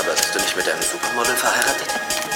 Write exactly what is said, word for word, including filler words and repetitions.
Aber bist du nicht mit einem Supermodel verheiratet?